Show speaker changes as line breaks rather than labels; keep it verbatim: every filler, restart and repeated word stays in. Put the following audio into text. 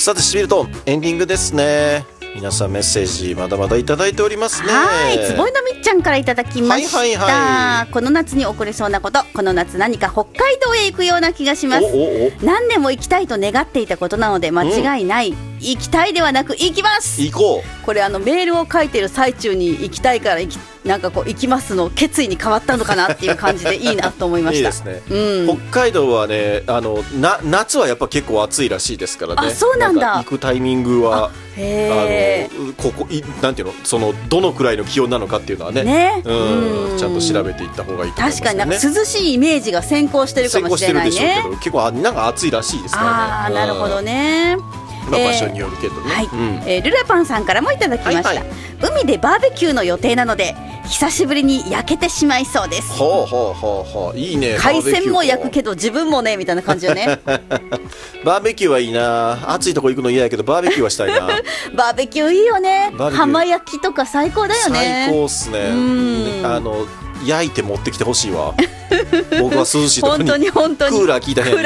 さてシビルトンエンディングですね。皆さんメッセージまだまだいただいておりますね。
はい、つぼいのみっちゃんからいただきました、
はいはいはい、
この夏に起こりそうなこと。この夏何か北海道へ行くような気がします。
おおお、
何年も行きたいと願っていたことなので間違いない、うん、行きたいではなく行きます。
行こう。
これあのメールを書いてる最中に行きたいから行きなんかこう行きますの決意に変わったのかなっていう感じでいいなと思いました。いいですね、うん、
北海道はね、あのな夏はやっぱ結構暑いらしいですからね。
あ、そうなんだ。
なんか行くタイミングは
へ
あのここいなんていうの、そのどのくらいの気温なのかっていうのは ね,
ね、
うん、うんちゃんと調べていった方がいいと思いますね。
確かになんか涼しいイメージが先行してるかもしれないね。
先行してるでしょうけど結構なんか暑いらしいですからね。
あー、なるほどね。
まあ、場所によるけどね、
えーはい、
うん
えー、ルラパンさんからもいただきました、はいはい、海でバーベキューの予定なので久しぶりに焼けてしまいそうです。
ほうほうほうほう、いいね。
海鮮も焼くけど自分もねみたいな感じよね
バーベキューはいいな。暑いとこ行くの嫌やけどバーベキューはしたいな
バーベキューいいよね。浜焼きとか最高だよね。
最高っすね。あの焼いて持ってきてほしいわ僕は涼しいところに
本当に本当に
クーラー効いた部屋に